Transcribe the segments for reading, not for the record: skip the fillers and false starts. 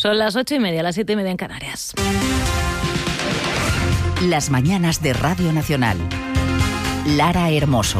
Son las 8:30, las 7:30 en Canarias. Las mañanas de Radio Nacional. Lara Hermoso.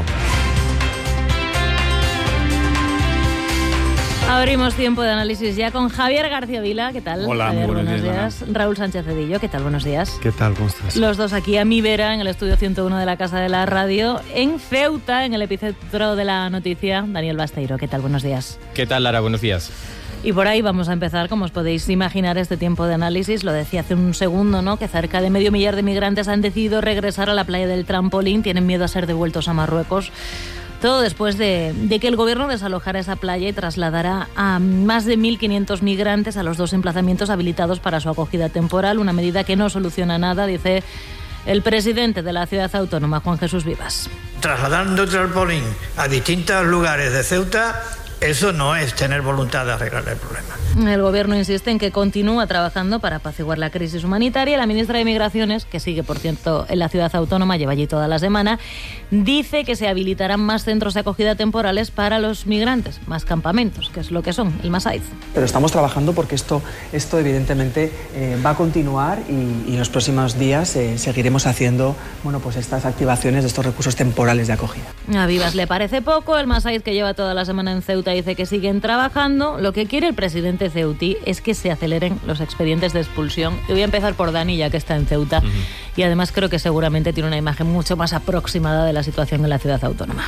Abrimos tiempo de análisis ya con Javier García Vila. ¿Qué tal? Hola, Javier, muy buenos días. días. Raúl Sánchez Cedillo, ¿qué tal? Buenos días. ¿Qué tal? ¿Cómo estás? Los dos aquí a mi vera en el estudio 101 de la Casa de la Radio, en Ceuta, en el epicentro de la noticia. Daniel Basteiro, ¿qué tal? Buenos días. ¿Qué tal, Lara? Buenos días. Y por ahí vamos a empezar, como os podéis imaginar, este tiempo de análisis. Lo decía hace un segundo, ¿no? Que cerca de 500.000 de migrantes han decidido regresar a la playa del Trampolín. Tienen miedo a ser devueltos a Marruecos. Todo después de que el gobierno desalojara esa playa y trasladara a más de 1.500 migrantes a los dos emplazamientos habilitados para su acogida temporal. Una medida que no soluciona nada, dice el presidente de la ciudad autónoma, Juan Jesús Vivas. Trasladando Trampolín a distintos lugares de Ceuta, eso no es tener voluntad de arreglar el problema. El gobierno insiste en que continúa trabajando para apaciguar la crisis humanitaria. La ministra de Migraciones, que sigue, por cierto, en la ciudad autónoma, lleva allí toda la semana, dice que se habilitarán más centros de acogida temporales para los migrantes, más campamentos, que es lo que son, el Masaiz. Pero estamos trabajando porque esto evidentemente va a continuar y en los próximos días seguiremos haciendo pues estas activaciones de estos recursos temporales de acogida. A Vivas le parece poco. El Masaiz, que lleva toda la semana en Ceuta, dice que siguen trabajando. Lo que quiere el presidente ceutí es que se aceleren los expedientes de expulsión. Y voy a empezar por Dani, ya que está en Ceuta. Y además creo que seguramente tiene una imagen mucho más aproximada de la situación en la ciudad autónoma.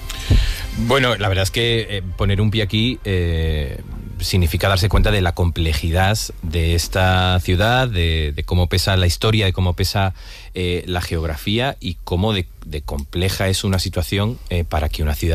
Bueno, la verdad es que poner un pie aquí significa darse cuenta de la complejidad de esta ciudad, de cómo pesa la historia, de cómo pesa la geografía y cómo de compleja es una situación para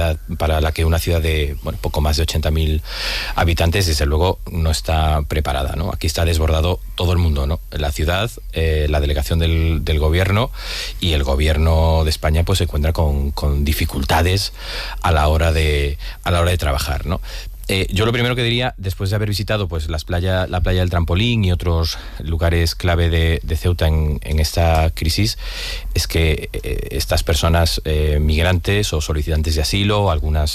la que una ciudad de poco más de 80.000 habitantes, desde luego, no está preparada, ¿no? Aquí está desbordado todo el mundo, ¿no? La ciudad, la delegación del gobierno y el gobierno de España pues se encuentra con dificultades a la hora de trabajar, ¿no? Yo lo primero que diría, después de haber visitado pues la playa del Trampolín y otros lugares clave de Ceuta en esta crisis, es que estas personas migrantes o solicitantes de asilo, algunas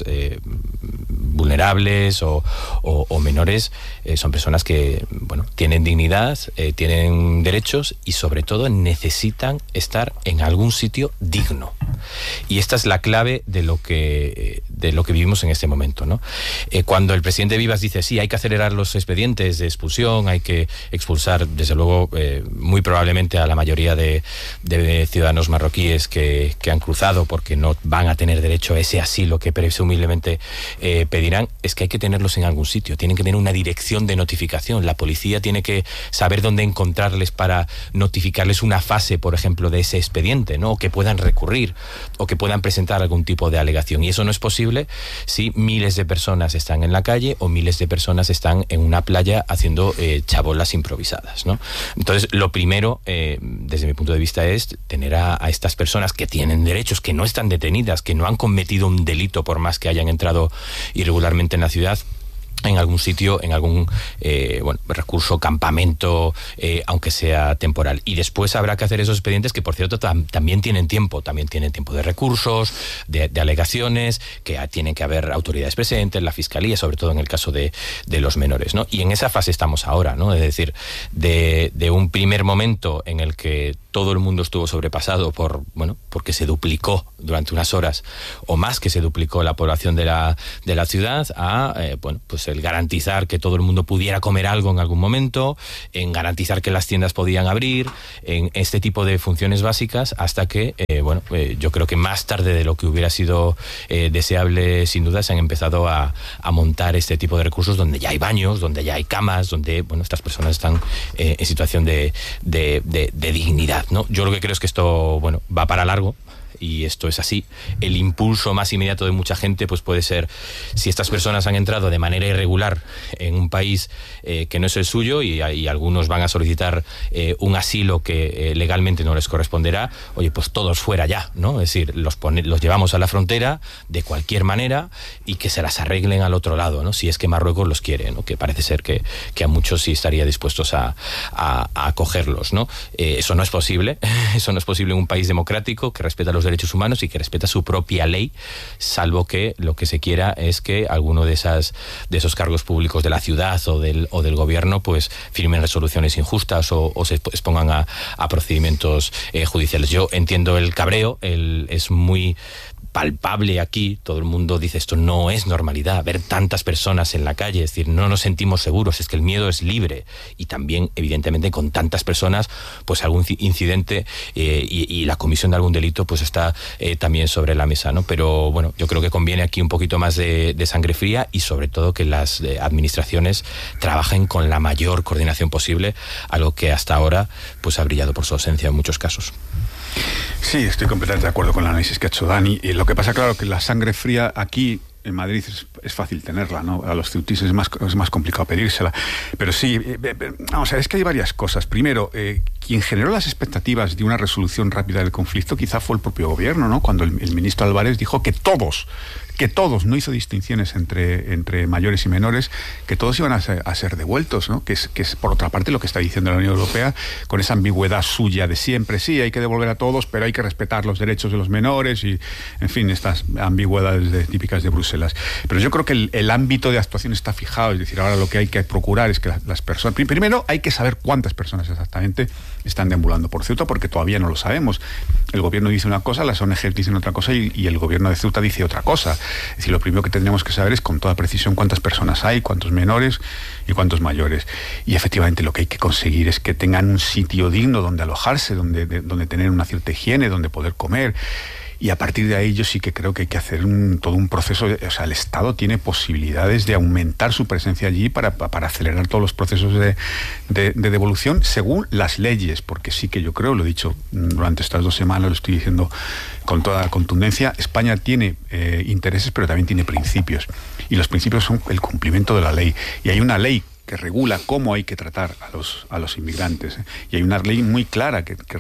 vulnerables o menores, son personas que tienen dignidad, tienen derechos y sobre todo necesitan estar en algún sitio digno. Y esta es la clave de lo que vivimos en este momento, ¿no? Cuando el presidente Vivas dice sí, hay que acelerar los expedientes de expulsión, hay que expulsar, desde luego, muy probablemente a la mayoría de ciudadanos marroquíes que han cruzado porque no van a tener derecho a ese asilo que presumiblemente pedirán, es que hay que tenerlos en algún sitio, tienen que tener una dirección de notificación, la policía tiene que saber dónde encontrarles para notificarles una fase, por ejemplo, de ese expediente, ¿no? O que puedan recurrir o que puedan presentar algún tipo de alegación, y eso no es posible si miles de personas están en la calle o miles de personas están en una playa haciendo chabolas improvisadas, ¿no? Entonces, lo primero, desde mi punto de vista, es tener a estas personas que tienen derechos, que no están detenidas, que no han cometido un delito por más que hayan entrado irregularmente en la ciudad, en algún sitio, en algún recurso, campamento, aunque sea temporal. Y después habrá que hacer esos expedientes que, por cierto, también tienen tiempo de recursos, de alegaciones, que tienen que haber autoridades presentes, la fiscalía, sobre todo en el caso de los menores, ¿no? Y en esa fase estamos ahora, ¿no? Es decir, de un primer momento en el que todo el mundo estuvo sobrepasado porque se duplicó durante unas horas o más que se duplicó la población de la ciudad, a pues el garantizar que todo el mundo pudiera comer algo en algún momento, en garantizar que las tiendas podían abrir, en este tipo de funciones básicas, hasta que yo creo que más tarde de lo que hubiera sido deseable, sin duda, se han empezado a montar este tipo de recursos donde ya hay baños, donde ya hay camas, donde estas personas están en situación de dignidad, ¿no? Yo lo que creo es que esto va para largo. Y esto es así. El impulso más inmediato de mucha gente pues puede ser si estas personas han entrado de manera irregular en un país que no es el suyo y algunos van a solicitar un asilo que legalmente no les corresponderá, pues todos fuera ya, ¿no? Es decir, los llevamos a la frontera de cualquier manera y que se las arreglen al otro lado, ¿no? Si es que Marruecos los quiere, ¿no? Que parece ser que a muchos sí estaría dispuestos a acogerlos, ¿no? Eso no es posible. Eso no es posible en un país democrático que respeta los derechos humanos y que respeta su propia ley, salvo que lo que se quiera es que alguno de esos cargos públicos de la ciudad o del gobierno pues firmen resoluciones injustas o se expongan a procedimientos judiciales. Yo entiendo el cabreo, es muy palpable aquí, todo el mundo dice esto no es normalidad, ver tantas personas en la calle, es decir, no nos sentimos seguros, es que el miedo es libre, y también evidentemente con tantas personas pues algún incidente y la comisión de algún delito pues está también sobre la mesa, ¿no? Pero bueno, yo creo que conviene aquí un poquito más de sangre fría y sobre todo que las administraciones trabajen con la mayor coordinación posible, algo que hasta ahora pues ha brillado por su ausencia en muchos casos. Sí, estoy completamente de acuerdo con el análisis que ha hecho Dani. Lo que pasa, claro, que la sangre fría aquí en Madrid es fácil tenerla, ¿no? A los ceutíes es más complicado pedírsela. Pero sí, vamos a ver, es que hay varias cosas. Primero, quien generó las expectativas de una resolución rápida del conflicto quizá fue el propio gobierno, ¿no? Cuando el ministro Álvarez dijo que todos, no hizo distinciones entre mayores y menores, que todos iban a ser devueltos, ¿no? Que es por otra parte lo que está diciendo la Unión Europea, con esa ambigüedad suya de siempre. Sí, hay que devolver a todos, pero hay que respetar los derechos de los menores y, en fin, estas ambigüedades típicas de Bruselas. Pero yo creo que el ámbito de actuación está fijado, es decir, ahora lo que hay que procurar es que las personas... Primero hay que saber cuántas personas exactamente están deambulando por Ceuta, porque todavía no lo sabemos. El gobierno dice una cosa, las ONG dicen otra cosa y el gobierno de Ceuta dice otra cosa. Es decir, lo primero que tendríamos que saber es con toda precisión cuántas personas hay, cuántos menores y cuántos mayores. Y efectivamente lo que hay que conseguir es que tengan un sitio digno donde alojarse, donde tener una cierta higiene, donde poder comer. Y a partir de ahí yo sí que creo que hay que hacer todo un proceso. O sea, el Estado tiene posibilidades de aumentar su presencia allí para acelerar todos los procesos de devolución según las leyes, porque sí que yo creo, lo he dicho durante estas 2 semanas, lo estoy diciendo con toda contundencia, España tiene intereses pero también tiene principios, y los principios son el cumplimiento de la ley, y hay una ley que regula cómo hay que tratar a los inmigrantes, y hay una ley muy clara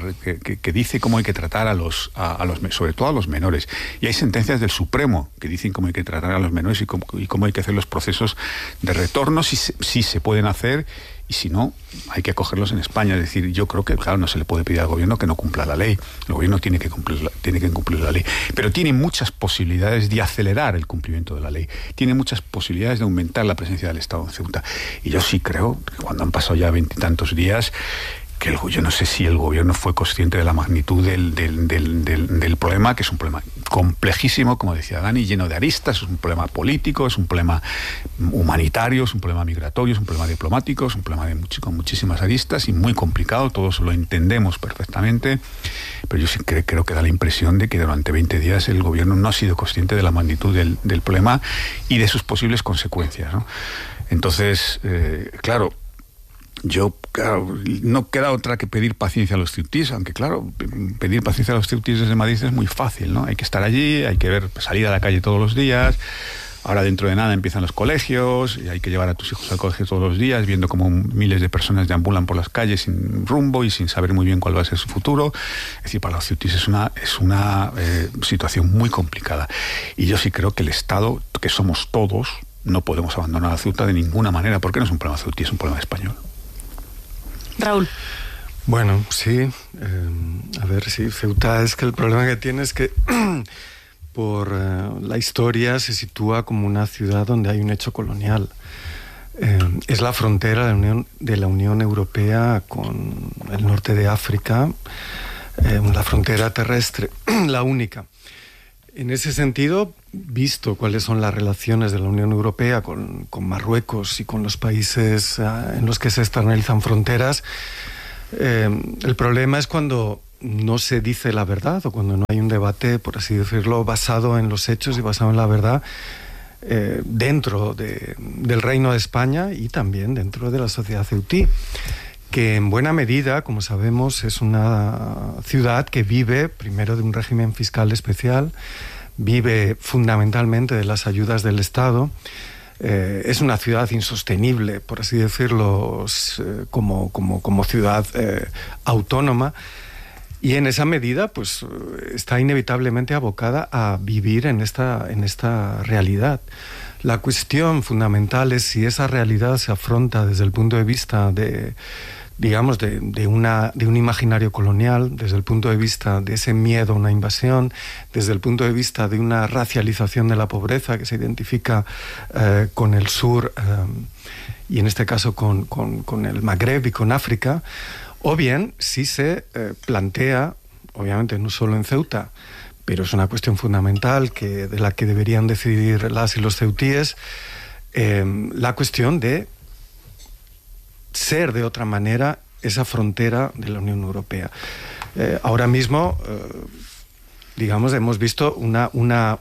que dice cómo hay que tratar sobre todo a los menores, y hay sentencias del Supremo que dicen cómo hay que tratar a los menores y cómo hay que hacer los procesos de retorno, si se pueden hacer, y si no, hay que acogerlos en España. Es decir, yo creo que, claro, no se le puede pedir al gobierno que no cumpla la ley. El gobierno tiene que cumplir la ley. Pero tiene muchas posibilidades de acelerar el cumplimiento de la ley. Tiene muchas posibilidades de aumentar la presencia del Estado en Ceuta. Y yo sí creo que cuando han pasado ya 20 y tantos días, que yo no sé si el gobierno fue consciente de la magnitud del problema, que es un problema complejísimo, como decía Dani, lleno de aristas, es un problema político, es un problema humanitario, es un problema migratorio, es un problema diplomático, es un problema con muchísimas aristas y muy complicado, todos lo entendemos perfectamente, pero yo sí creo que da la impresión de que durante 20 días el gobierno no ha sido consciente de la magnitud del problema y de sus posibles consecuencias, ¿no? Entonces, claro, no queda otra que pedir paciencia a los ceutíes, aunque claro, pedir paciencia a los ceutíes desde Madrid es muy fácil, ¿no? Hay que estar allí, hay que salir a la calle todos los días. Ahora dentro de nada empiezan los colegios y hay que llevar a tus hijos al colegio todos los días, viendo cómo miles de personas deambulan por las calles sin rumbo y sin saber muy bien cuál va a ser su futuro. Es decir, para los ceutíes es una situación muy complicada. Y yo sí creo que el Estado, que somos todos, no podemos abandonar a Ceuta de ninguna manera, porque no es un problema ceutí, es un problema español. Raúl. Bueno, sí. A ver, sí, Ceuta es que el problema que tiene es que por la historia se sitúa como una ciudad donde hay un hecho colonial. Es la frontera de la Unión Europea con el norte de África, la frontera terrestre, la única. En ese sentido, visto cuáles son las relaciones de la Unión Europea con Marruecos y con los países en los que se externalizan fronteras, el problema es cuando no se dice la verdad o cuando no hay un debate, por así decirlo, basado en los hechos y basado en la verdad dentro del Reino de España y también dentro de la sociedad ceutí, que en buena medida, como sabemos, es una ciudad que vive primero de un régimen fiscal especial, vive fundamentalmente de las ayudas del Estado. Es una ciudad insostenible, por así decirlo, como ciudad autónoma, y en esa medida pues está inevitablemente abocada a vivir en esta realidad. La cuestión fundamental es si esa realidad se afronta desde el punto de vista de digamos, de un imaginario colonial, desde el punto de vista de ese miedo a una invasión, desde el punto de vista de una racialización de la pobreza que se identifica con el sur y en este caso con el Magreb y con África, o bien si se plantea, obviamente no solo en Ceuta, pero es una cuestión fundamental de la que deberían decidir las y los ceutíes, la cuestión de ser de otra manera esa frontera de la Unión Europea. Ahora mismo, digamos, hemos visto una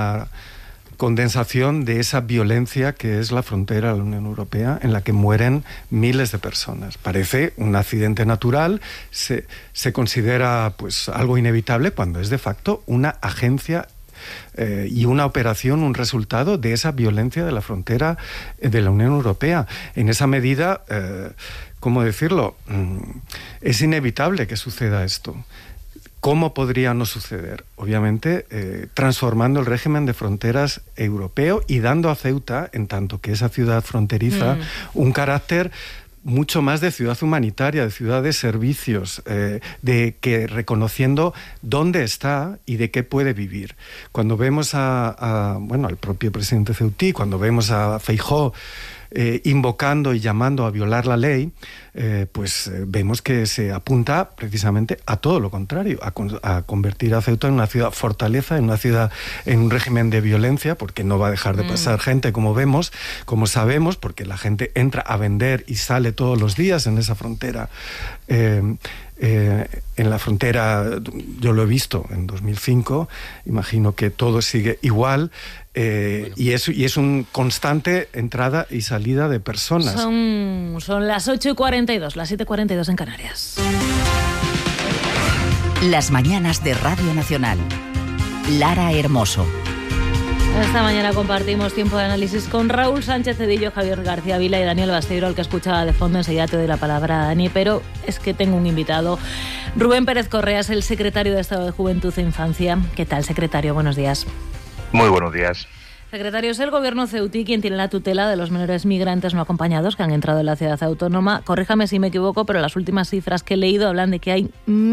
condensación de esa violencia que es la frontera de la Unión Europea, en la que mueren miles de personas. Parece un accidente natural, se considera pues algo inevitable, cuando es de facto una agencia y una operación, un resultado de esa violencia de la frontera de la Unión Europea. En esa medida, ¿cómo decirlo? Es inevitable que suceda esto. ¿Cómo podría no suceder? Obviamente, transformando el régimen de fronteras europeo y dando a Ceuta, en tanto que esa ciudad fronteriza, un carácter mucho más de ciudad humanitaria, de ciudad de servicios, de que reconociendo dónde está y de qué puede vivir. Cuando vemos al propio presidente ceutí, cuando vemos a Feijóo invocando y llamando a violar la ley, pues vemos que se apunta precisamente a todo lo contrario, a convertir a Ceuta en una ciudad fortaleza, en una ciudad en un régimen de violencia, porque no va a dejar de pasar gente, como vemos, como sabemos, porque la gente entra a vender y sale todos los días en esa frontera. En la frontera, yo lo he visto en 2005, imagino que todo sigue igual, y es un constante entrada y salida de personas. Son las 8:42, las 7:42 en Canarias. Las mañanas de Radio Nacional. Lara Hermoso. Esta mañana compartimos tiempo de análisis con Raúl Sánchez Cedillo, Javier García Vila y Daniel Basteiro, al que escuchaba de fondo. Enseguida te doy la palabra a Dani, pero es que tengo un invitado. Rubén Pérez Correa es el secretario de Estado de Juventud e Infancia. ¿Qué tal, secretario? Buenos días. Muy buenos días. Secretario, es el gobierno ceutí quien tiene la tutela de los menores migrantes no acompañados que han entrado en la ciudad autónoma. Corríjame si me equivoco, pero las últimas cifras que he leído hablan de que hay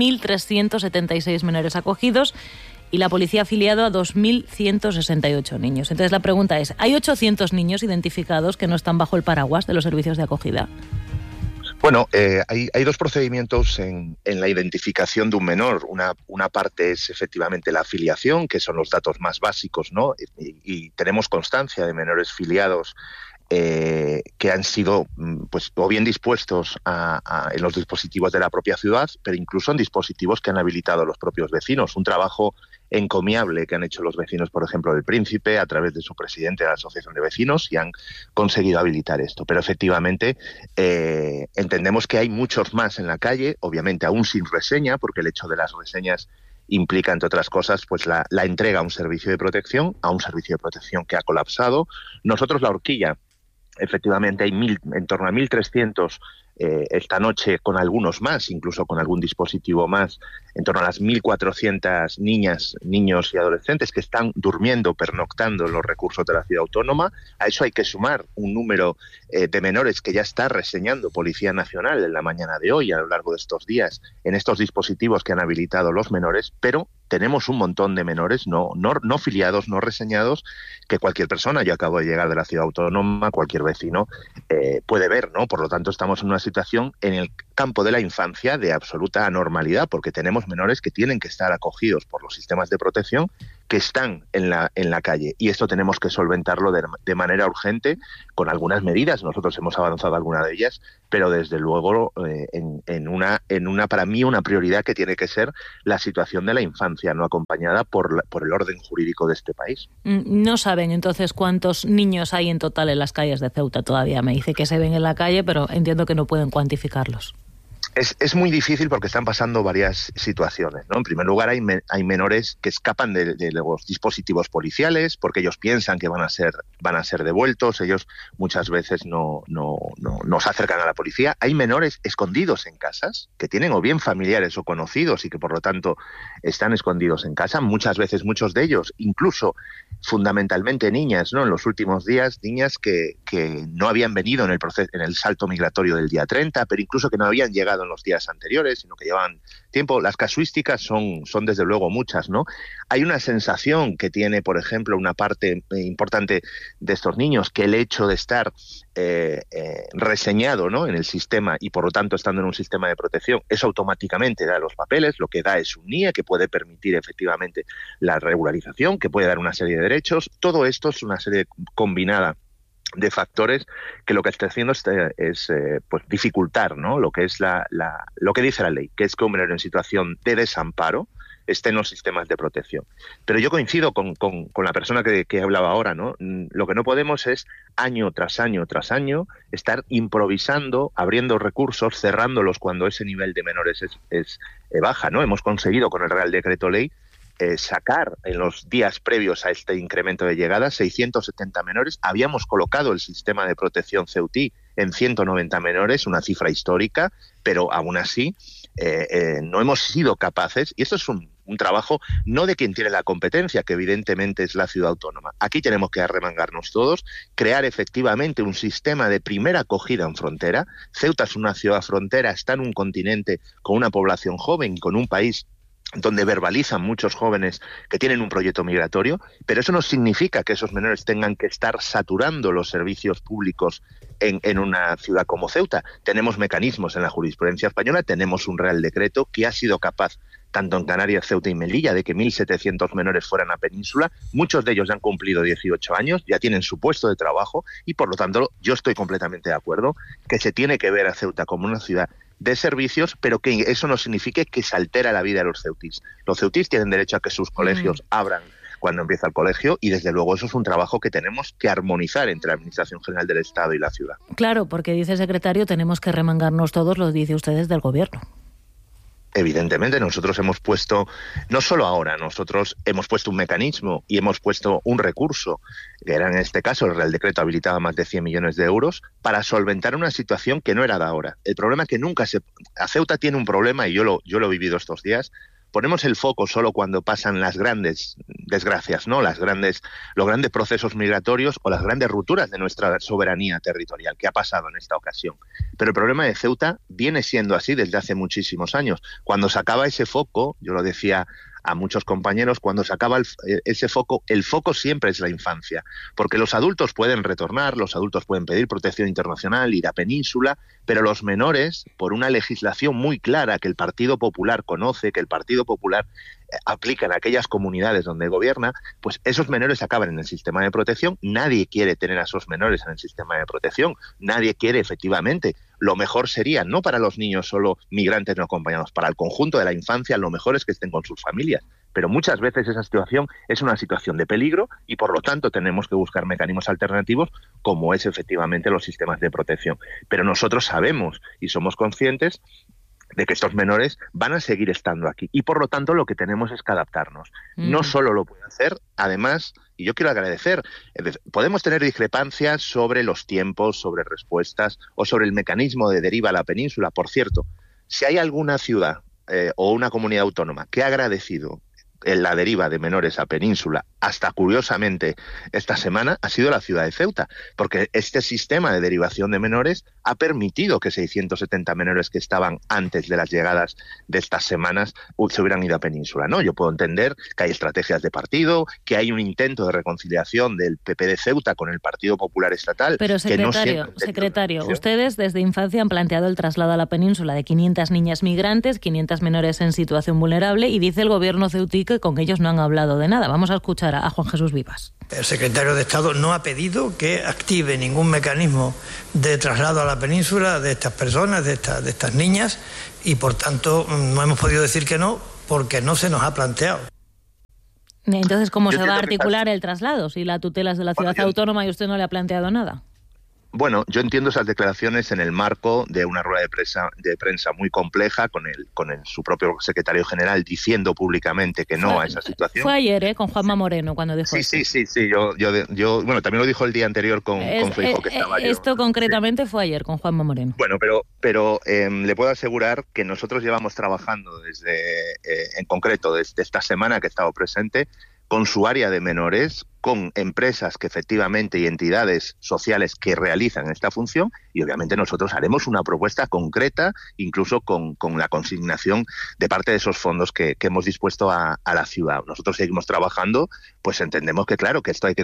1.376 menores acogidos y la policía ha afiliado a 2.168 niños. Entonces la pregunta es, ¿hay 800 niños identificados que no están bajo el paraguas de los servicios de acogida? Bueno, hay dos procedimientos en la identificación de un menor. Una parte es efectivamente la afiliación, que son los datos más básicos, ¿no? Y tenemos constancia de menores filiados que han sido pues o bien dispuestos en los dispositivos de la propia ciudad, pero incluso en dispositivos que han habilitado los propios vecinos. Un trabajo encomiable que han hecho los vecinos, por ejemplo, del Príncipe, a través de su presidente de la Asociación de Vecinos, y han conseguido habilitar esto. Pero efectivamente entendemos que hay muchos más en la calle, obviamente aún sin reseña, porque el hecho de las reseñas implica, entre otras cosas, pues la entrega a un servicio de protección que ha colapsado. Nosotros la horquilla, efectivamente hay en torno a 1.300 esta noche, con algunos más, incluso con algún dispositivo más, en torno a las 1.400 niñas, niños y adolescentes que están durmiendo, pernoctando en los recursos de la ciudad autónoma. A eso hay que sumar un número de menores que ya está reseñando Policía Nacional en la mañana de hoy, a lo largo de estos días, en estos dispositivos que han habilitado los menores, pero tenemos un montón de menores no filiados, no reseñados, que cualquier persona, yo acabo de llegar de la ciudad autónoma, cualquier vecino puede ver, ¿no? Por lo tanto, estamos en una situación en el campo de la infancia de absoluta anormalidad, porque tenemos menores que tienen que estar acogidos por los sistemas de protección, que están en la calle, y esto tenemos que solventarlo de manera urgente con algunas medidas. Nosotros hemos avanzado alguna de ellas, pero desde luego en una para mí una prioridad que tiene que ser la situación de la infancia no acompañada por el orden jurídico de este país. No saben entonces cuántos niños hay en total en las calles de Ceuta todavía. Me dice que se ven en la calle, pero entiendo que no pueden cuantificarlos. Es muy difícil porque están pasando varias situaciones, ¿no? En primer lugar, hay menores que escapan de los dispositivos policiales porque ellos piensan que van a ser devueltos. Ellos muchas veces no se acercan a la policía. Hay menores escondidos en casas que tienen o bien familiares o conocidos y que por lo tanto están escondidos en casa. Muchas veces muchos de ellos, incluso fundamentalmente niñas, ¿no? En los últimos días, niñas que no habían venido en el salto migratorio del día 30, pero incluso que no habían llegado en los días anteriores, sino que llevan tiempo. Las casuísticas son desde luego muchas, ¿no? Hay una sensación que tiene, por ejemplo, una parte importante de estos niños, que el hecho de estar reseñado, ¿no?, en el sistema y por lo tanto estando en un sistema de protección, eso automáticamente da los papeles, lo que da es un NIE que puede permitir efectivamente la regularización, que puede dar una serie de derechos. Todo esto es una serie combinada de factores que lo que está haciendo es pues dificultar, ¿no?, lo que es lo que dice la ley, que es que un menor en situación de desamparo esté en los sistemas de protección. Pero yo coincido con la persona que hablaba ahora, ¿no? Lo que no podemos es año tras año tras año estar improvisando, abriendo recursos, cerrándolos cuando ese nivel de menores es baja, ¿no? Hemos conseguido con el Real Decreto Ley sacar en los días previos a este incremento de llegadas 670 menores. Habíamos colocado el sistema de protección Ceutí en 190 menores, una cifra histórica, pero aún así no hemos sido capaces, y esto es un trabajo no de quien tiene la competencia, que evidentemente es la ciudad autónoma. Aquí tenemos que arremangarnos todos, crear efectivamente un sistema de primera acogida en frontera. Ceuta es una ciudad frontera, está en un continente con una población joven, con un país donde verbalizan muchos jóvenes que tienen un proyecto migratorio, pero eso no significa que esos menores tengan que estar saturando los servicios públicos en una ciudad como Ceuta. Tenemos mecanismos en la jurisprudencia española, tenemos un Real Decreto que ha sido capaz, tanto en Canarias, Ceuta y Melilla, de que 1.700 menores fueran a Península. Muchos de ellos ya han cumplido 18 años, ya tienen su puesto de trabajo y, por lo tanto, yo estoy completamente de acuerdo que se tiene que ver a Ceuta como una ciudad de servicios, pero que eso no signifique que se altera la vida de los ceutís. Los ceutís tienen derecho a que sus colegios abran cuando empieza el colegio y, desde luego, eso es un trabajo que tenemos que armonizar entre la Administración General del Estado y la ciudad. Claro, porque dice el secretario, tenemos que remangarnos todos, lo dice usted desde el Gobierno. Evidentemente, nosotros hemos puesto, no solo ahora, nosotros hemos puesto un mecanismo y hemos puesto un recurso, que era en este caso el Real Decreto habilitaba más de 100 millones de euros, para solventar una situación que no era de ahora. El problema es que a Ceuta tiene un problema, y yo lo he vivido estos días. Ponemos el foco solo cuando pasan las grandes desgracias, ¿no? Los grandes procesos migratorios o las grandes rupturas de nuestra soberanía territorial, que ha pasado en esta ocasión. Pero el problema de Ceuta viene siendo así desde hace muchísimos años. Cuando se acaba ese foco, yo lo decía a muchos compañeros, cuando se acaba ese foco, el foco siempre es la infancia, porque los adultos pueden retornar, los adultos pueden pedir protección internacional, ir a Península, pero los menores, por una legislación muy clara que el Partido Popular conoce, que el Partido Popular aplica en aquellas comunidades donde gobierna, pues esos menores acaban en el sistema de protección. Nadie quiere tener a esos menores en el sistema de protección, nadie quiere efectivamente. Lo mejor sería, no para los niños solo migrantes no acompañados, para el conjunto de la infancia, lo mejor es que estén con sus familias. Pero muchas veces esa situación es una situación de peligro y, por lo tanto, tenemos que buscar mecanismos alternativos como es efectivamente los sistemas de protección. Pero nosotros sabemos y somos conscientes de que estos menores van a seguir estando aquí y, por lo tanto, lo que tenemos es que adaptarnos. No solo lo puede hacer, además, y yo quiero agradecer, podemos tener discrepancias sobre los tiempos, sobre respuestas o sobre el mecanismo de deriva a la península. Por cierto, si hay alguna ciudad o una comunidad autónoma que ha agradecido la deriva de menores a Península, hasta curiosamente esta semana, ha sido la ciudad de Ceuta, porque este sistema de derivación de menores ha permitido que 670 menores que estaban antes de las llegadas de estas semanas se hubieran ido a Península, ¿no? Yo puedo entender que hay estrategias de partido, que hay un intento de reconciliación del PP de Ceuta con el Partido Popular Estatal. Pero, secretario, ustedes desde infancia han planteado el traslado a la península de 500 niñas migrantes, 500 menores en situación vulnerable, y dice el gobierno ceutí que con ellos no han hablado de nada. Vamos a escuchar a Juan Jesús Vivas. El secretario de Estado no ha pedido que active ningún mecanismo de traslado a la península de estas personas, de estas niñas, y por tanto no hemos podido decir que no, porque no se nos ha planteado. Entonces, ¿cómo se va a articular el traslado si la tutela es de la ciudad autónoma y usted no le ha planteado nada? Bueno, yo entiendo esas declaraciones en el marco de una rueda de prensa muy compleja con su propio secretario general diciendo públicamente que no a esa situación. Fue ayer, con Juanma Moreno, cuando dijo Sí. Yo, bueno, también lo dijo el día anterior con Feijóo, que estaba yo. Esto concretamente fue ayer con Juanma Moreno. Bueno, pero le puedo asegurar que nosotros llevamos trabajando en concreto desde esta semana que he estado presente con su área de menores, con empresas que efectivamente y entidades sociales que realizan esta función, y obviamente nosotros haremos una propuesta concreta, incluso con la consignación de parte de esos fondos que hemos dispuesto a la ciudad. Nosotros seguimos trabajando, pues entendemos que claro, que esto hay que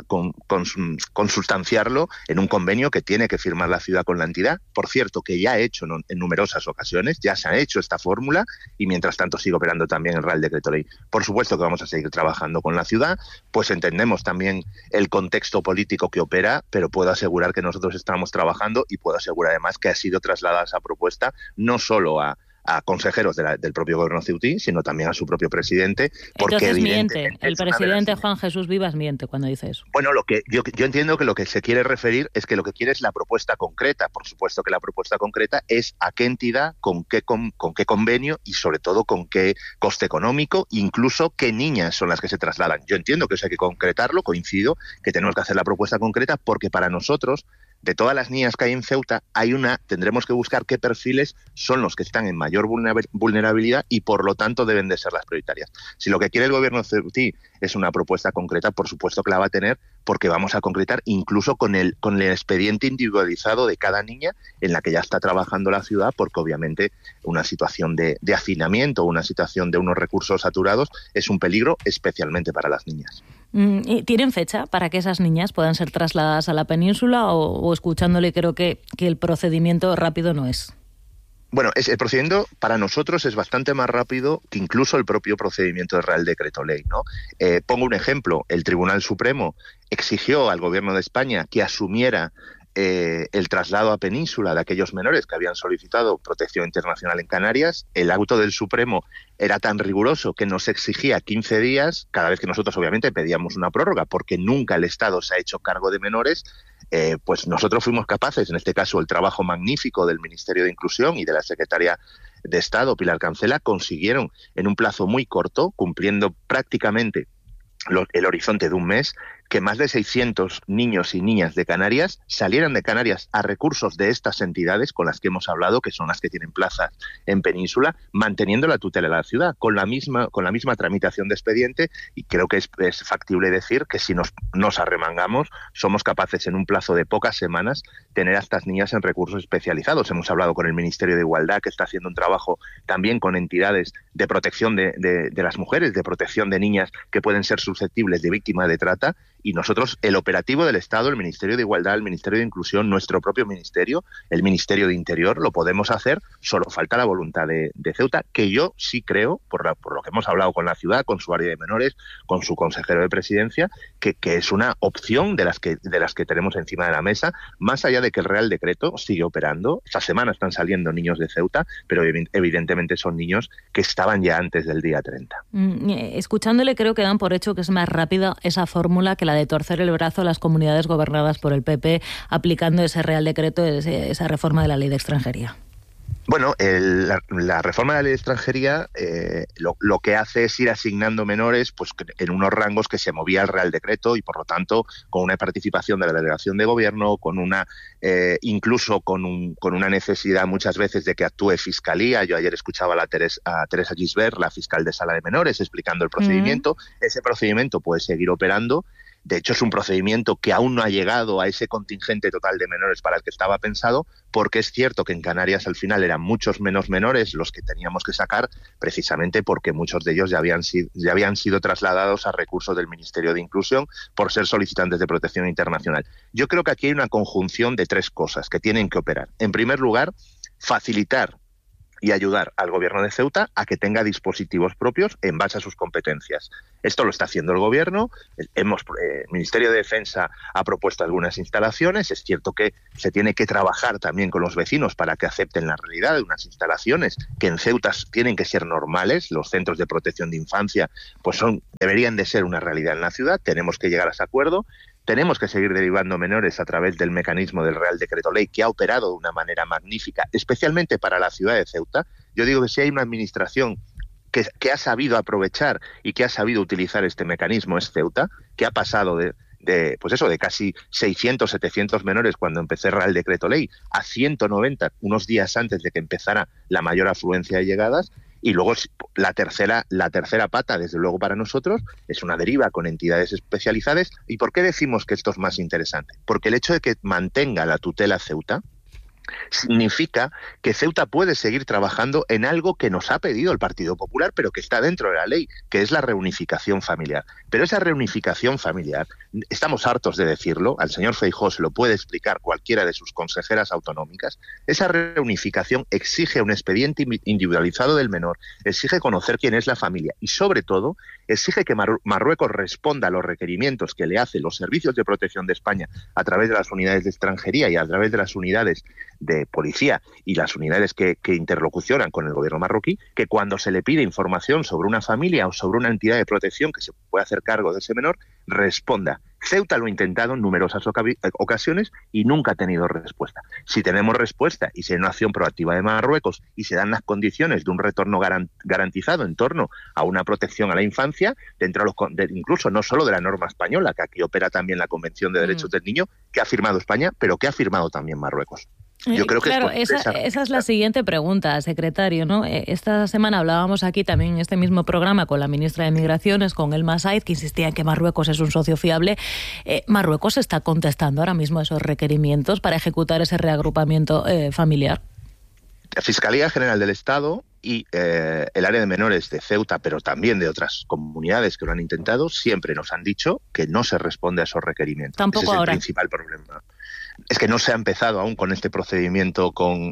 consustanciarlo en un convenio que tiene que firmar la ciudad con la entidad, por cierto, que ya ha hecho en numerosas ocasiones, ya se ha hecho esta fórmula, y mientras tanto sigue operando también el Real Decreto Ley. Por supuesto que vamos a seguir trabajando con la ciudad, pues entendemos también el contexto político que opera, pero puedo asegurar que nosotros estamos trabajando y puedo asegurar además que ha sido trasladada esa propuesta no solo a consejeros del propio gobierno ceutí, sino también a su propio presidente. Porque entonces miente, el presidente Juan Jesús Vivas miente cuando dice eso. Bueno, yo entiendo que lo que se quiere referir es que lo que quiere es la propuesta concreta. Por supuesto que la propuesta concreta es a qué entidad, con qué convenio y sobre todo con qué coste económico, incluso qué niñas son las que se trasladan. Yo entiendo que eso hay que concretarlo, coincido que tenemos que hacer la propuesta concreta porque para nosotros, de todas las niñas que hay en Ceuta, tendremos que buscar qué perfiles son los que están en mayor vulnerabilidad y por lo tanto deben de ser las prioritarias. Si lo que quiere el gobierno ceutí es una propuesta concreta, por supuesto que la va a tener, porque vamos a concretar incluso con el expediente individualizado de cada niña en la que ya está trabajando la ciudad, porque obviamente una situación de hacinamiento, una situación de unos recursos saturados es un peligro especialmente para las niñas. ¿Tienen fecha para que esas niñas puedan ser trasladadas a la península o escuchándole creo que el procedimiento rápido no es? Bueno, el procedimiento para nosotros es bastante más rápido que incluso el propio procedimiento del Real Decreto Ley, ¿no? Pongo un ejemplo. El Tribunal Supremo exigió al Gobierno de España que asumiera el traslado a península de aquellos menores que habían solicitado protección internacional en Canarias. El auto del Supremo era tan riguroso que nos exigía 15 días, cada vez que nosotros obviamente pedíamos una prórroga, porque nunca el Estado se ha hecho cargo de menores. Pues nosotros fuimos capaces, en este caso el trabajo magnífico del Ministerio de Inclusión y de la Secretaria de Estado, Pilar Cancela, consiguieron en un plazo muy corto, cumpliendo prácticamente el horizonte de un mes, que más de 600 niños y niñas de Canarias salieran de Canarias a recursos de estas entidades con las que hemos hablado, que son las que tienen plazas en Península, manteniendo la tutela de la ciudad, con la misma tramitación de expediente, y creo que es factible decir que si nos arremangamos, somos capaces en un plazo de pocas semanas tener a estas niñas en recursos especializados. Hemos hablado con el Ministerio de Igualdad, que está haciendo un trabajo también con entidades de protección de las mujeres, de protección de niñas que pueden ser susceptibles de víctimas de trata, y nosotros, el operativo del Estado, el Ministerio de Igualdad, el Ministerio de Inclusión, nuestro propio ministerio, el Ministerio de Interior, lo podemos hacer, solo falta la voluntad de Ceuta, que yo sí creo, por lo que hemos hablado con la ciudad, con su área de menores, con su consejero de presidencia, que es una opción de las que tenemos encima de la mesa, más allá de que el Real Decreto sigue operando. Esta semana están saliendo niños de Ceuta, pero evidentemente son niños que estaban ya antes del día 30. Escuchándole, creo que dan por hecho que es más rápida esa fórmula que la de torcer el brazo a las comunidades gobernadas por el PP aplicando ese Real Decreto, esa reforma de la Ley de Extranjería. Bueno, la reforma de la Ley de Extranjería lo que hace es ir asignando menores pues en unos rangos que se movía el Real Decreto y, por lo tanto, con una participación de la delegación de gobierno, con incluso con una necesidad muchas veces de que actúe Fiscalía. Yo ayer escuchaba a Teresa Gisbert, la fiscal de Sala de Menores, explicando el procedimiento. Ese procedimiento puede seguir operando. De hecho, es un procedimiento que aún no ha llegado a ese contingente total de menores para el que estaba pensado, porque es cierto que en Canarias al final eran muchos menos menores los que teníamos que sacar, precisamente porque muchos de ellos ya habían sido trasladados a recursos del Ministerio de Inclusión por ser solicitantes de protección internacional. Yo creo que aquí hay una conjunción de tres cosas que tienen que operar. En primer lugar, facilitar y ayudar al Gobierno de Ceuta a que tenga dispositivos propios en base a sus competencias. Esto lo está haciendo el Gobierno. El Ministerio de Defensa ha propuesto algunas instalaciones. Es cierto que se tiene que trabajar también con los vecinos para que acepten la realidad de unas instalaciones que en Ceuta tienen que ser normales. Los centros de protección de infancia pues deberían de ser una realidad en la ciudad. Tenemos que llegar a ese acuerdo. Tenemos que seguir derivando menores a través del mecanismo del Real Decreto Ley, que ha operado de una manera magnífica, especialmente para la ciudad de Ceuta. Yo digo que si hay una administración que ha sabido aprovechar y que ha sabido utilizar este mecanismo, es Ceuta, que ha pasado de casi 600, 700 menores cuando empecé el Real Decreto Ley a 190 unos días antes de que empezara la mayor afluencia de llegadas. Y luego la tercera pata, desde luego para nosotros, es una deriva con entidades especializadas. ¿Y por qué decimos que esto es más interesante? Porque el hecho de que mantenga la tutela Ceuta significa que Ceuta puede seguir trabajando en algo que nos ha pedido el Partido Popular, pero que está dentro de la ley, que es la reunificación familiar. Pero esa reunificación familiar, estamos hartos de decirlo, al señor Feijóo se lo puede explicar cualquiera de sus consejeras autonómicas, esa reunificación exige un expediente individualizado del menor, exige conocer quién es la familia y, sobre todo, exige que Marruecos responda a los requerimientos que le hacen los servicios de protección de España a través de las unidades de extranjería y a través de las unidades de policía y las unidades que interlocucionan con el gobierno marroquí, que cuando se le pide información sobre una familia o sobre una entidad de protección que se puede hacer cargo de ese menor, responda. Ceuta lo ha intentado en numerosas ocasiones y nunca ha tenido respuesta. Si tenemos respuesta y si hay una acción proactiva de Marruecos y se dan las condiciones de un retorno garantizado en torno a una protección a la infancia, dentro incluso no solo de la norma española, que aquí opera también la Convención de Derechos del Niño, que ha firmado España, pero que ha firmado también Marruecos. Yo creo que claro, esa es la siguiente pregunta, secretario, ¿no? Esta semana hablábamos aquí también en este mismo programa con la ministra de Migraciones, con Elma Said, que insistía en que Marruecos es un socio fiable. ¿Marruecos está contestando ahora mismo esos requerimientos para ejecutar ese reagrupamiento familiar? La Fiscalía General del Estado y el área de menores de Ceuta, pero también de otras comunidades que lo han intentado, siempre nos han dicho que no se responde a esos requerimientos. Tampoco Ese es ahora. El principal problema. Es que no se ha empezado aún con este procedimiento,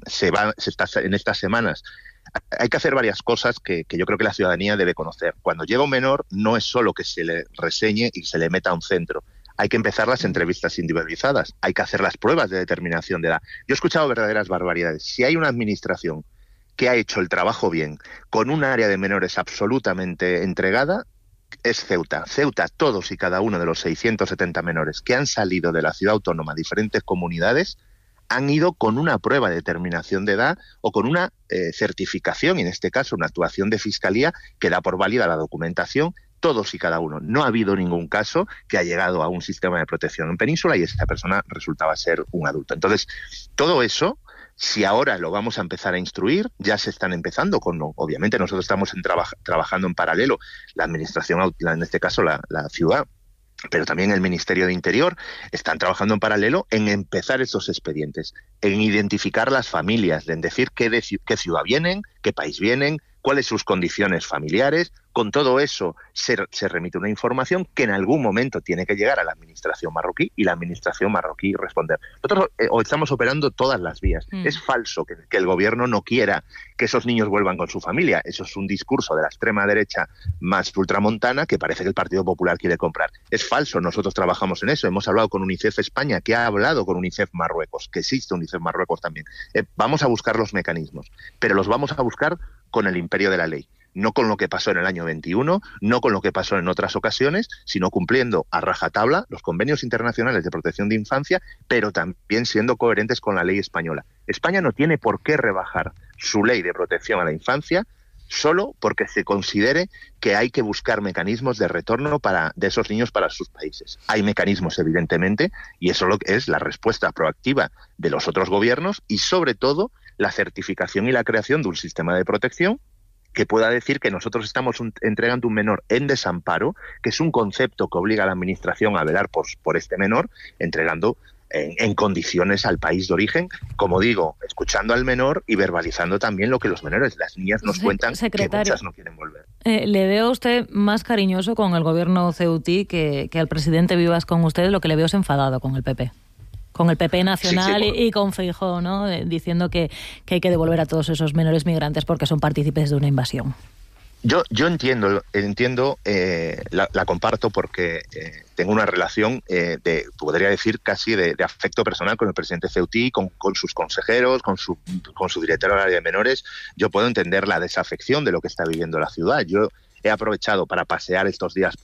en estas semanas. Hay que hacer varias cosas que yo creo que la ciudadanía debe conocer. Cuando llega un menor, no es solo que se le reseñe y se le meta a un centro. Hay que empezar las entrevistas individualizadas, hay que hacer las pruebas de determinación de edad. Yo he escuchado verdaderas barbaridades. Si hay una administración que ha hecho el trabajo bien, con un área de menores absolutamente entregada, es Ceuta. Ceuta, todos y cada uno de los 670 menores que han salido de la ciudad autónoma a diferentes comunidades, han ido con una prueba de determinación de edad o con una certificación, y en este caso una actuación de fiscalía que da por válida la documentación, todos y cada uno. No ha habido ningún caso que ha llegado a un sistema de protección en Península y esta persona resultaba ser un adulto. Entonces, todo eso, si ahora lo vamos a empezar a instruir, ya se están empezando obviamente nosotros estamos trabajando en paralelo, la administración, en este caso la ciudad, pero también el Ministerio de Interior, están trabajando en paralelo en empezar esos expedientes, en identificar las familias, en decir qué ciudad vienen, qué país vienen, cuáles sus condiciones familiares. Con todo eso se remite una información que en algún momento tiene que llegar a la administración marroquí y la administración marroquí responder. Nosotros estamos operando todas las vías. Es falso que el gobierno no quiera que esos niños vuelvan con su familia. Eso es un discurso de la extrema derecha más ultramontana que parece que el Partido Popular quiere comprar. Es falso, nosotros trabajamos en eso. Hemos hablado con UNICEF España, que ha hablado con UNICEF Marruecos, que existe UNICEF Marruecos también. Vamos a buscar los mecanismos, pero los vamos a buscar con el imperio de la ley. No con lo que pasó en el año 21, no con lo que pasó en otras ocasiones, sino cumpliendo a rajatabla los convenios internacionales de protección de infancia, pero también siendo coherentes con la ley española. España no tiene por qué rebajar su ley de protección a la infancia solo porque se considere que hay que buscar mecanismos de retorno de esos niños para sus países. Hay mecanismos, evidentemente, y eso es la respuesta proactiva de los otros gobiernos y, sobre todo, la certificación y la creación de un sistema de protección que pueda decir que nosotros estamos entregando un menor en desamparo, que es un concepto que obliga a la administración a velar por este menor, entregando en condiciones al país de origen, como digo, escuchando al menor y verbalizando también lo que los menores, las niñas nos cuentan, que muchas no quieren volver. Le veo a usted más cariñoso con el gobierno ceutí que al presidente Vivas con usted, lo que le veo es enfadado con el PP. Con el PP nacional sí, y con Feijóo, ¿no? Diciendo que hay que devolver a todos esos menores migrantes porque son partícipes de una invasión. Yo entiendo, la comparto porque tengo una relación podría decir casi de afecto personal con el presidente ceutí, con sus consejeros, con su director del área de menores. Yo puedo entender la desafección de lo que está viviendo la ciudad. Yo he aprovechado para pasear estos días